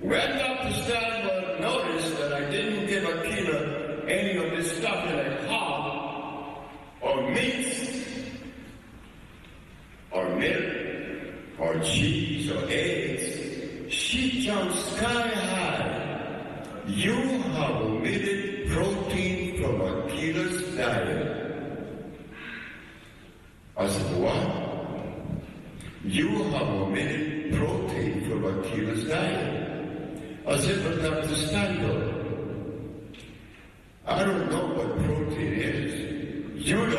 When Dr. Steinberg noticed that I didn't give Akila any of this stuff like hog or meats or milk or cheese or eggs, she jumped sky high. You have omitted protein from Akila's diet. I said, what? You have omitted protein from Akila's diet. I said, but Dr. Steinberg, I don't know what protein is. You don't.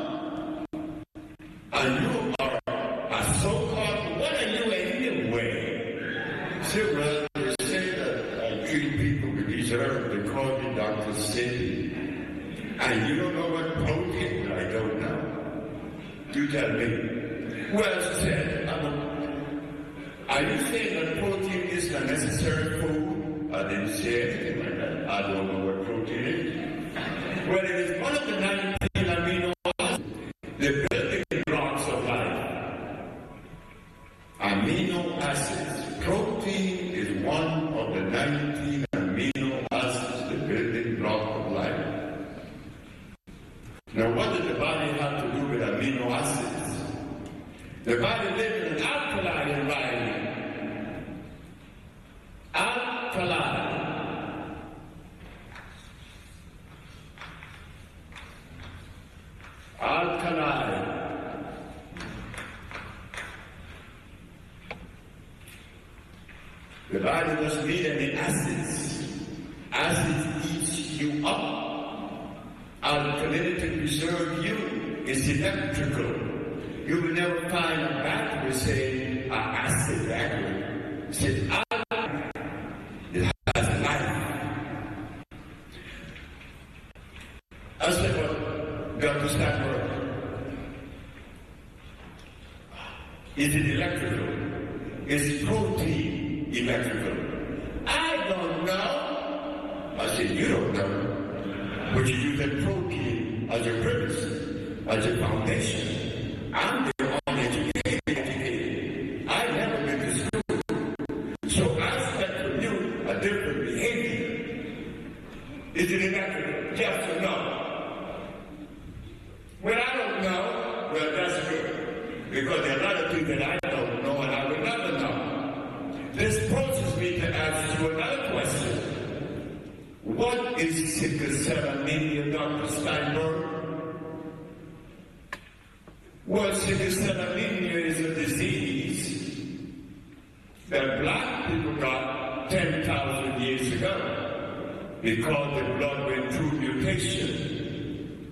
And you are a so-called, what are you anyway? See, well, they say that I treat people with these herbs. They call me Dr. Cindy. And you don't know what protein? I don't know. You tell me. Well, she said, are you saying that protein is a necessary food? I didn't say anything like that. I don't know what protein is. Well, it is one of the 19 amino acids, the building blocks of life. Amino acids. Protein is one of the 19 amino acids, the building block of life. Now, what does the body have to do with amino acids? The body lives in an alkaline environment. Alkaline. Alkaline. The body doesn't need any acids. Acids eats you up. Alkalinity preserves you. It's electrical. You will never find a battery saying acid battery. It says it has life. I said, well, Dr. Steinberg, is it electrical? Is protein electrical? I don't know. I said, you don't know. But you use that protein as a premise, as a foundation. I'm the uneducated. I never been to school. So I expect from you a different behavior. Is it electrical? Yes or no? Well, I don't know. Well, that's good. Because there are a lot of things that I don't know and I will never know. This forces me to ask you another question. What is sickle cell anemia, Dr. Steinberg? Well, sickle cell anemia is a disease that black people got 10,000 years ago because the blood went through mutation.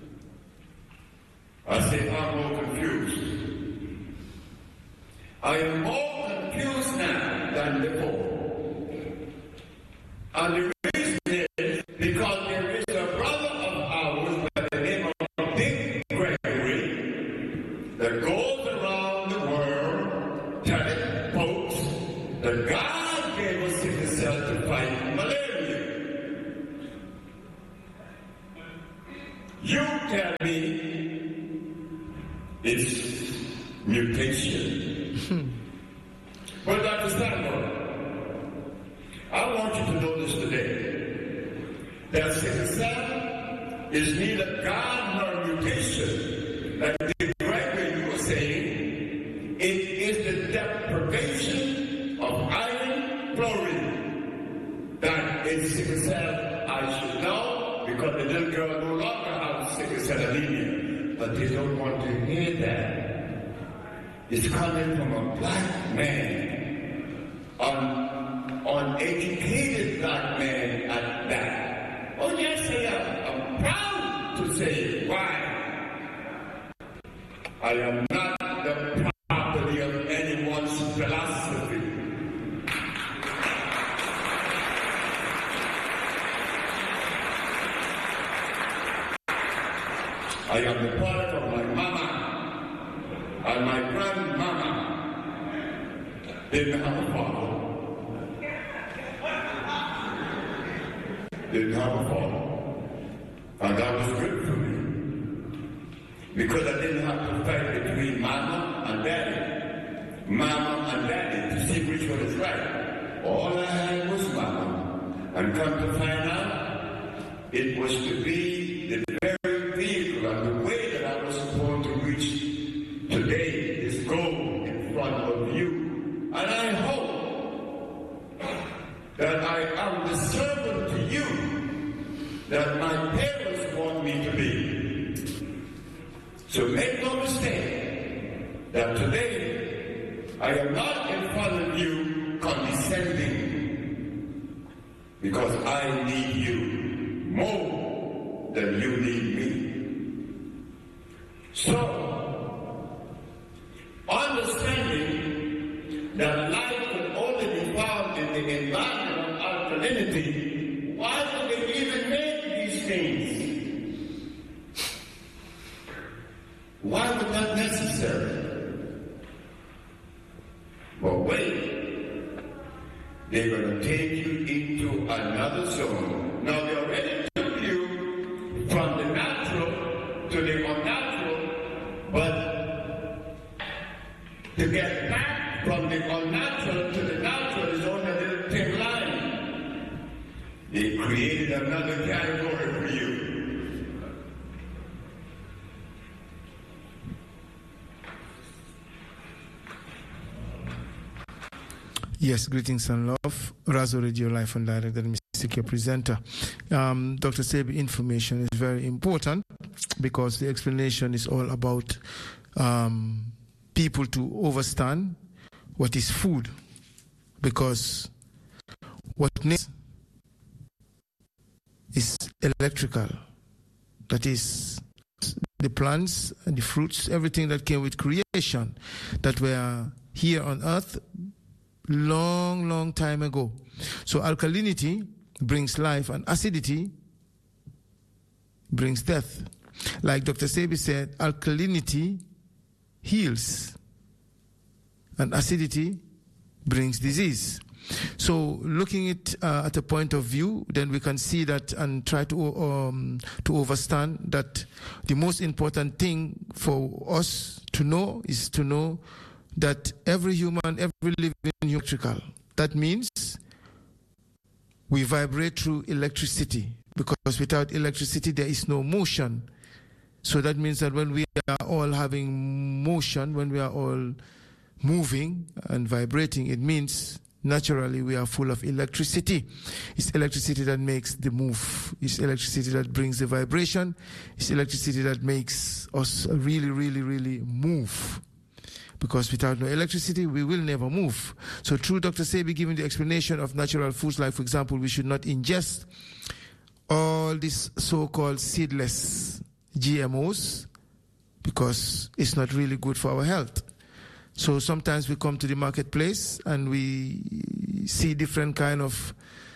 I say, I'm more confused. I am more confused now than before. And the reason is because there is a brother of ours by the name of Dick Gregory that goes around the world telling folks that God gave us sickle cell to fight malaria. You tell me it's mutation. Well, Dr. Steinberg, I want you to know this today, that sickle cell is neither God nor mutation. Like Dick Gregory, you were saying, it is the deprivation of iron chloride that is sickle cell. I should know because the little girl no longer has sickle cell anemia, but they don't want to hear that. It's coming from a black man, uneducated black man at that. Oh yes, I am. I'm proud to say it. Why? I am not the property of anyone's philosophy. I am the product of my mama and my grandmama. They didn't have a father. They didn't have a father. And that was good for me. Because I didn't have to fight between mama and daddy. Mama and daddy to see which one is right. All I had was And come to find out, it was to be the very vehicle and the way that I was supposed to reach today, this goal in front of you. And I hope that I am the servant to you that my parents want me to be. So make no mistake that today I am not in front of you condescending, because I need you more than you need me. So, understanding that life can only be found in the environment of alkalinity, why do they even make these things? Why was that necessary? But wait. They're going to take you into another zone. Now, they already took you from the natural to the unnatural, but to get back from the unnatural to the natural is on a little thin line. They created another category for you. Yes, greetings and love. Razo Radio Life and Direct, and Mr. your presenter. Dr. Sebi, information is very important because the explanation is all about people to understand what is food, because what needs is electrical. That is the plants and the fruits, everything that came with creation that were here on earth long time ago. So alkalinity brings life and acidity brings death. Like Dr. Sebi said, alkalinity heals and acidity brings disease. So looking at a point of view, then we can see that and try to understand that the most important thing for us to know is to know that every human, every living electrical. That means we vibrate through electricity, because without electricity there is no motion. So that means that when we are all having motion, when we are all moving and vibrating, it means naturally we are full of electricity. It's electricity that makes the move. It's electricity that brings the vibration. It's electricity that makes us really move. Because without no electricity, we will never move. So through Dr. Sebi giving the explanation of natural foods, like for example, we should not ingest all these so-called seedless GMOs, because it's not really good for our health. So sometimes we come to the marketplace and we see different kind of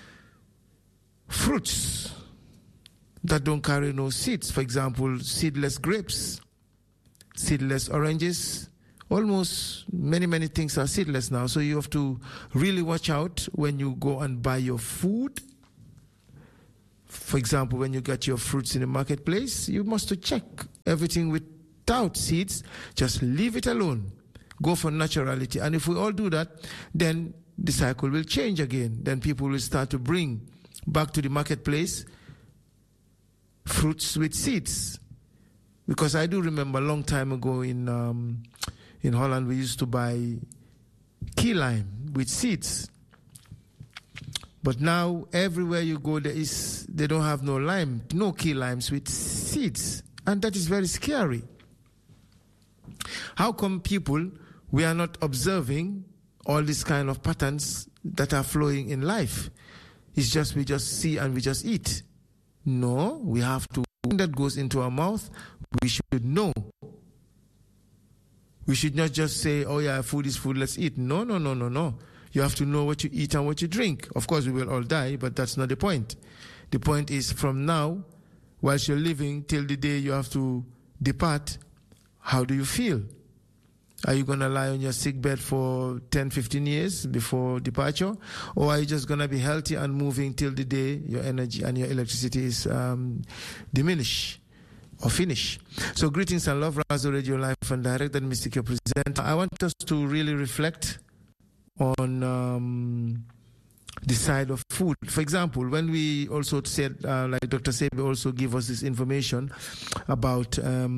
fruits that don't carry no seeds. For example, seedless grapes, seedless oranges. Almost many things are seedless now. So you have to really watch out when you go and buy your food. For example, when you get your fruits in the marketplace, you must check everything without seeds. Just leave it alone. Go for naturality. And if we all do that, then the cycle will change again. Then people will start to bring back to the marketplace fruits with seeds. Because I do remember a long time ago in Holland, we used to buy key lime with seeds. But now, everywhere you go, they don't have no key limes with seeds. And that is very scary. How come we are not observing all these kind of patterns that are flowing in life? It's just, we just see and we just eat. No, we have to, that goes into our mouth, we should know. We should not just say, oh yeah, food is food, let's eat. No. You have to know what you eat and what you drink. Of course, we will all die, but that's not the point. The point is, from now, whilst you're living till the day you have to depart, how do you feel? Are you going to lie on your sick bed for 10, 15 years before departure? Or are you just going to be healthy and moving till the day your energy and your electricity is diminished or finished? So greetings and love, Razo Radio Life and Direct, and Mr. Your presenter. I want us to really reflect on the side of food. For example, when we also said, like Dr. Sebi also gave us this information about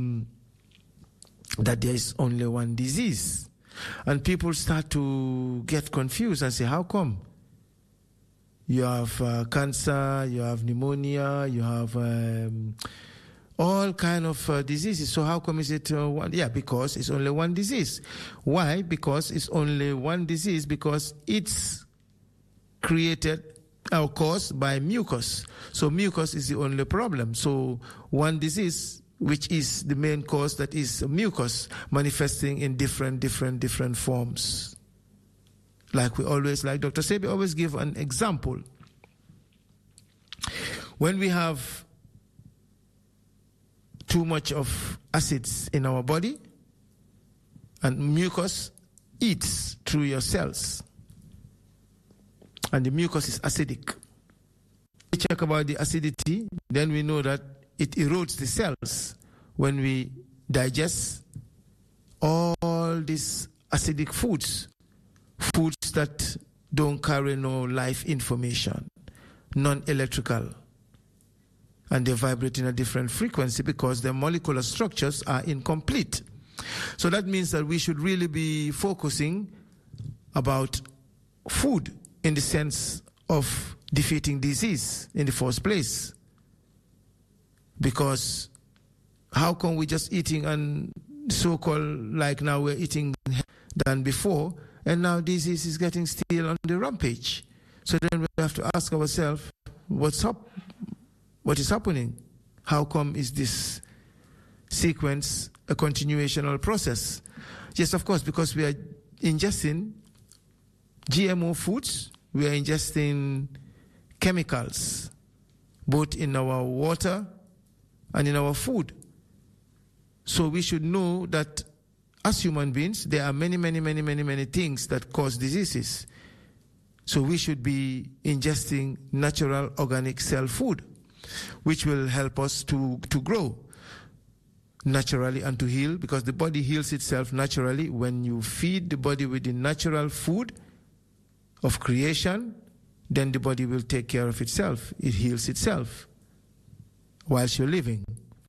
that there is only one disease. And people start to get confused and say, how come? You have cancer, you have pneumonia, you have all kind of diseases. So how come is it one? Yeah, because it's only one disease. Why? Because it's only one disease because it's created or caused by mucus. So mucus is the only problem. So one disease, which is the main cause, that is mucus, manifesting in different forms. Like Dr. Sebi always give an example. When we have too much of acids in our body, and mucus eats through your cells, and the mucus is acidic. We check about the acidity, then we know that it erodes the cells when we digest all these acidic foods that don't carry no life information, non-electrical, and they vibrate in a different frequency because their molecular structures are incomplete. So that means that we should really be focusing about food in the sense of defeating disease in the first place. Because how come we just eating and so-called, like now we're eating than before, and now disease is getting still on the rampage? So then we have to ask ourselves, what's up? What is happening? How come is this sequence a continuational process? Yes, of course, because we are ingesting GMO foods, we are ingesting chemicals, both in our water and in our food. So we should know that as human beings, there are many things that cause diseases. So we should be ingesting natural organic cell food, which will help us to grow naturally and to heal, because the body heals itself naturally. When you feed the body with the natural food of creation, then the body will take care of itself. It heals itself whilst you're living.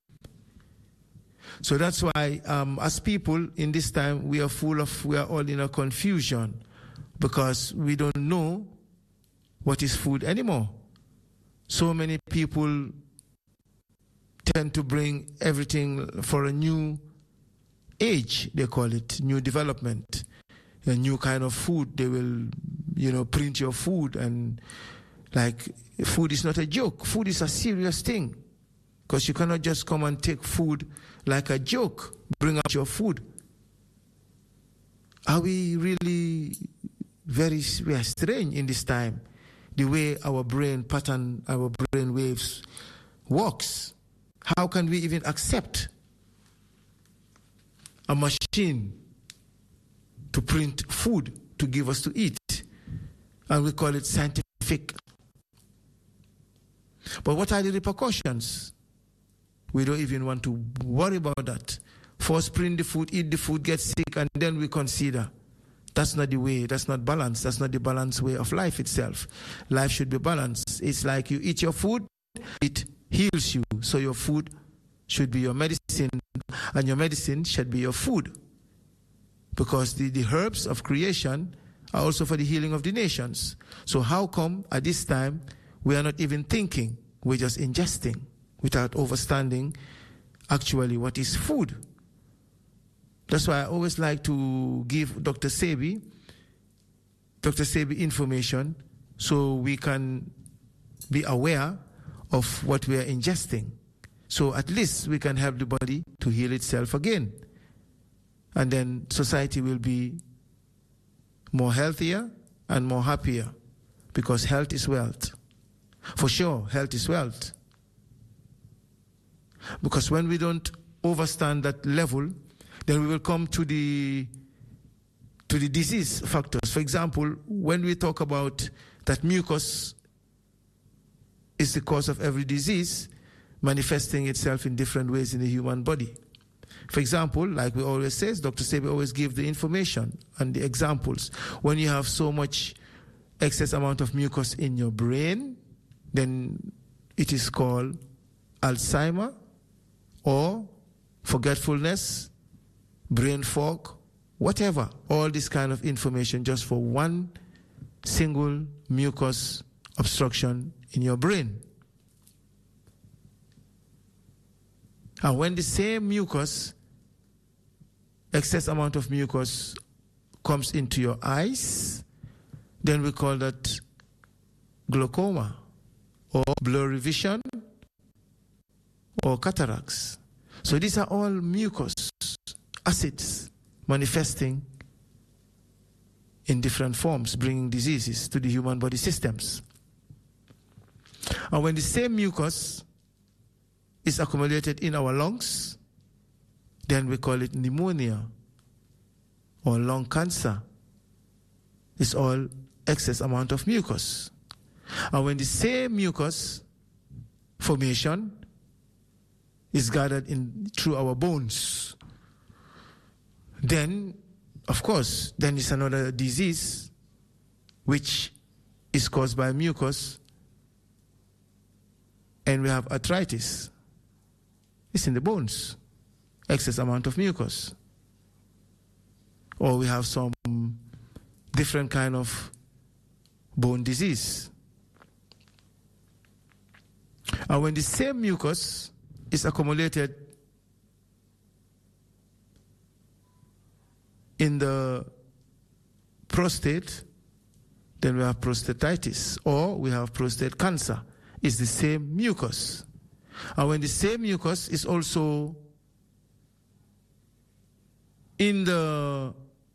So that's why as people in this time, we are all in a confusion because we don't know what is food anymore. So many people tend to bring everything for a new age, they call it, new development, a new kind of food. They will, print your food, and like, food is not a joke. Food is a serious thing, because you cannot just come and take food like a joke. Bring out your food. Are we really we are strange in this time? The way our brain pattern, our brain waves works. How can we even accept a machine to print food to give us to eat? And we call it scientific. But what are the repercussions? We don't even want to worry about that. First print the food, eat the food, get sick, and then we consider. That's not the way. That's not balance. That's not the balanced way of life itself. Life should be balanced. It's like you eat your food, it heals you. So your food should be your medicine, and your medicine should be your food. Because the herbs of creation are also for the healing of the nations. So how come at this time we are not even thinking? We're just ingesting without understanding actually what is food. That's why I always like to give Dr. Sebi information so we can be aware of what we are ingesting. So at least we can help the body to heal itself again. And then society will be more healthier and more happier, because health is wealth. For sure, health is wealth. Because when we don't overstand that level, then we will come to the disease factors. For example, when we talk about that mucus is the cause of every disease, manifesting itself in different ways in the human body. For example, like we always say, Dr. Sebi always gives the information and the examples. When you have so much excess amount of mucus in your brain, then it is called Alzheimer or forgetfulness, brain fog, whatever. All this kind of information just for one single mucus obstruction in your brain. And when the same mucus, excess amount of mucus, comes into your eyes, then we call that glaucoma or blurry vision or cataracts. So these are all mucus acids manifesting in different forms, bringing diseases to the human body systems. And when the same mucus is accumulated in our lungs, then we call it pneumonia or lung cancer. It's all excess amount of mucus. And when the same mucus formation is gathered through our bones, then, of course, then it's another disease which is caused by mucus, and we have arthritis. It's in the bones, excess amount of mucus. Or we have some different kind of bone disease. And when the same mucus is accumulated in the prostate, then we have prostatitis, or we have prostate cancer. It's the same mucus. And when the same mucus is also in the,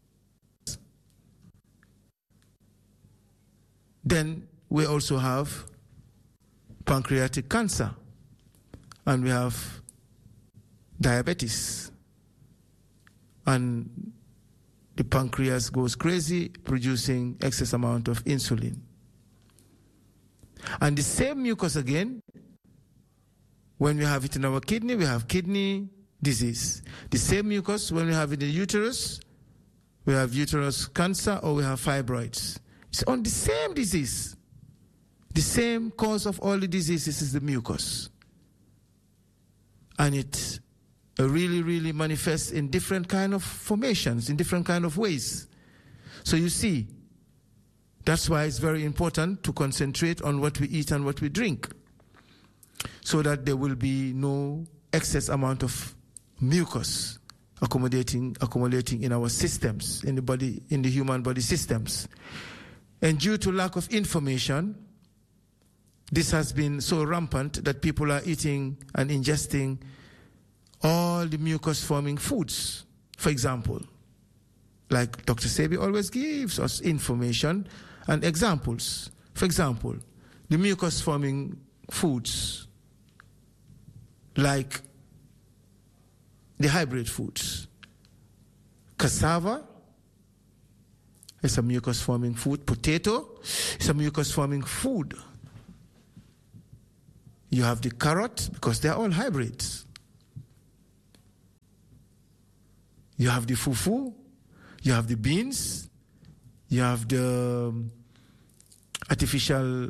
then we also have pancreatic cancer, and we have diabetes, and the pancreas goes crazy, producing excess amount of insulin. And the same mucus again, when we have it in our kidney, we have kidney disease. The same mucus, when we have it in the uterus, we have uterus cancer, or we have fibroids. It's on the same disease. The same cause of all the diseases is the mucus. And it really, really manifests in different kind of formations, in different kind of ways. So you see, that's why it's very important to concentrate on what we eat and what we drink, so that there will be no excess amount of mucus accumulating in our systems, in the body, in the human body systems. And due to lack of information, this has been so rampant that people are eating and ingesting all the mucus-forming foods. For example, like Dr. Sebi always gives us information and examples. For example, the mucus-forming foods, like the hybrid foods. Cassava is a mucus-forming food. Potato is a mucus-forming food. You have the carrot, because they are all hybrids. You have the fufu, you have the beans, you have the artificial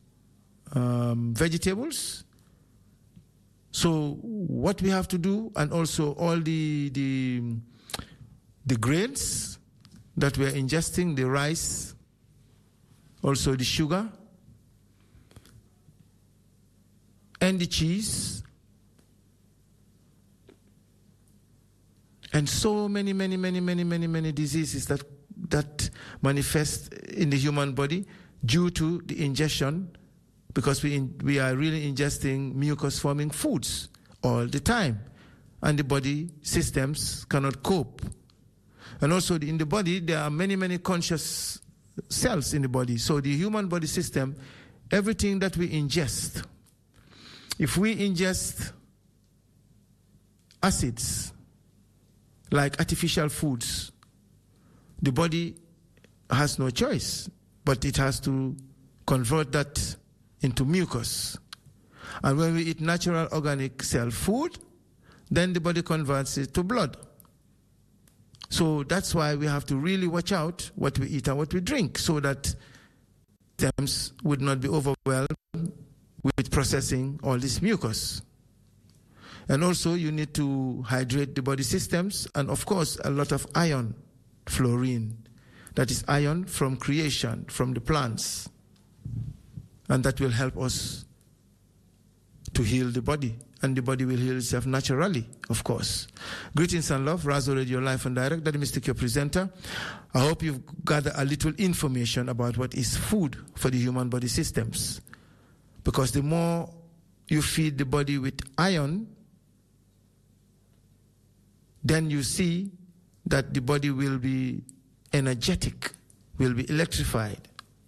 vegetables. So what we have to do, and also all the grains that we are ingesting, the rice, also the sugar, and the cheese, and so many diseases that manifest in the human body due to the ingestion, because we are really ingesting mucus-forming foods all the time, and the body systems cannot cope. And also in the body, there are many conscious cells in the body. So the human body system, everything that we ingest, if we ingest acids like artificial foods, the body has no choice, but it has to convert that into mucus. And when we eat natural organic cell food, then the body converts it to blood. So that's why we have to really watch out what we eat and what we drink, so that systems would not be overwhelmed with processing all this mucus. And also you need to hydrate the body systems, and of course a lot of iron, fluorine. That is iron from creation, from the plants. And that will help us to heal the body. And the body will heal itself naturally, of course. Greetings and love, Razo Radio Live and Direct. That is Mr. Your presenter. I hope you've gathered a little information about what is food for the human body systems. Because the more you feed the body with iron, then you see that the body will be energetic, will be electrified.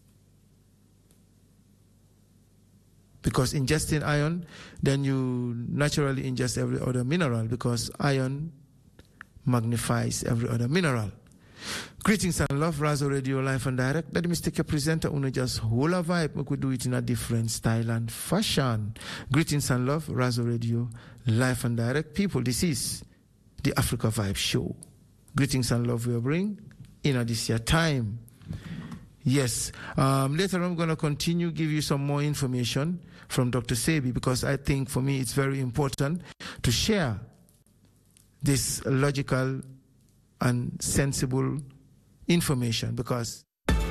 Because ingesting iron, then you naturally ingest every other mineral, because iron magnifies every other mineral. Greetings and love, Razo Radio Live and Direct. That is Mr. Presenter, uno just whole a vibe. We could do it in a different style and fashion. Greetings and love, Razo Radio Live and Direct. People, this is the Africa Vibe Show. Greetings and love we bring in this year time. Yes. Later on, I'm going to continue, give you some more information from Dr. Sebi, because I think for me it's very important to share this logical and sensible information, because...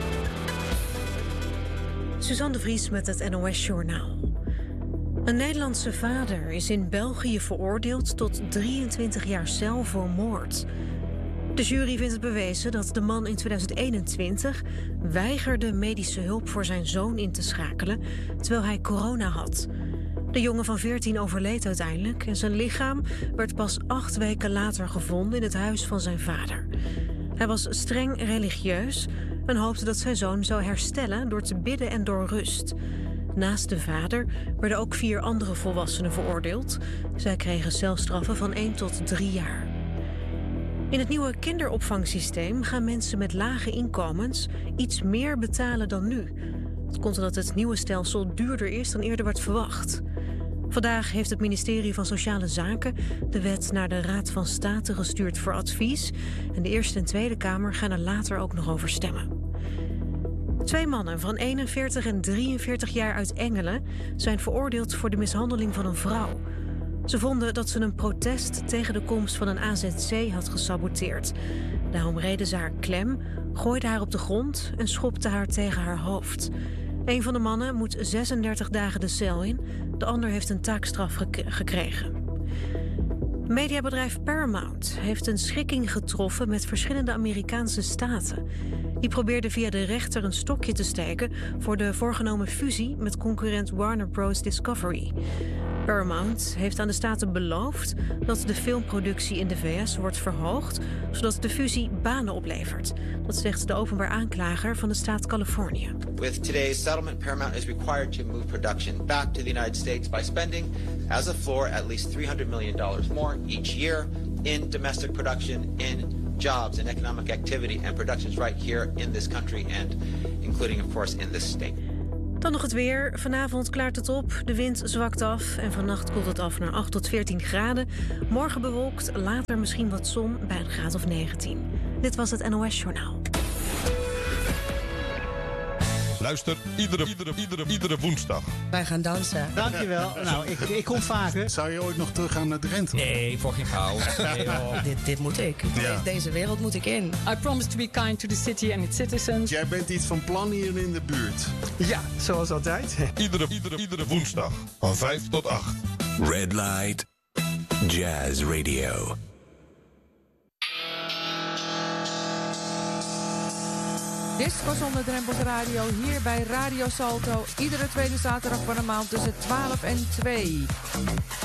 Suzanne de Vries met het NOS-journaal. Een Nederlandse vader is in België veroordeeld tot 23 jaar cel voor moord. De jury vindt het bewezen dat de man in 2021 weigerde medische hulp voor zijn zoon in te schakelen, terwijl hij corona had. De jongen van 14 overleed uiteindelijk en zijn lichaam werd pas 8 weken later gevonden in het huis van zijn vader. Hij was streng religieus en hoopte dat zijn zoon zou herstellen door te bidden en door rust. Naast de vader werden ook 4 andere volwassenen veroordeeld. Zij kregen celstraffen van 1 tot 3 jaar. In het nieuwe kinderopvangsysteem gaan mensen met lage inkomens iets meer betalen dan nu. Dat komt omdat het nieuwe stelsel duurder is dan eerder werd verwacht. Vandaag heeft het ministerie van Sociale Zaken de wet naar de Raad van State gestuurd voor advies. En de Eerste en Tweede Kamer gaan er later ook nog over stemmen. 2 mannen van 41 en 43 jaar uit Engelen zijn veroordeeld voor de mishandeling van een vrouw. Ze vonden dat ze een protest tegen de komst van een AZC had gesaboteerd. Daarom reden ze haar klem, gooiden haar op de grond en schopten haar tegen haar hoofd. Een van de mannen moet 36 dagen de cel in, de ander heeft een taakstraf gekregen. Mediabedrijf Paramount heeft een schikking getroffen met verschillende Amerikaanse staten. Die probeerden via de rechter een stokje te steken voor de voorgenomen fusie met concurrent Warner Bros. Discovery. Paramount heeft aan de staten beloofd dat de filmproductie in de VS wordt verhoogd, zodat de fusie banen oplevert. Dat zegt de openbaar aanklager van de staat Californië. With today's settlement, Paramount is required to move production back to the United States by spending, as a floor, at least $300 million more each year in domestic production, in jobs and economic activity and productions right here in this country and including, of course, in this state. Dan nog het weer. Vanavond klaart het op, de wind zwakt af en vannacht koelt het af naar 8 tot 14 graden. Morgen bewolkt, later misschien wat zon bij een graad of 19. Dit was het NOS-journaal. Luister iedere woensdag. Wij gaan dansen. Dankjewel. Nou, ik kom vaker. Zou je ooit nog teruggaan naar Drenthe? Nee, voor geen gauw. Nee, dit moet ik. Ja. Deze wereld moet ik in. I promise to be kind to the city and its citizens. Jij bent iets van plan hier in de buurt. Ja, zoals altijd. Iedere woensdag van 5 tot 8. Red Light Jazz Radio. Disco zonder drempels radio hier bij Radio Salto. Iedere tweede zaterdag van de maand tussen 12 en 2.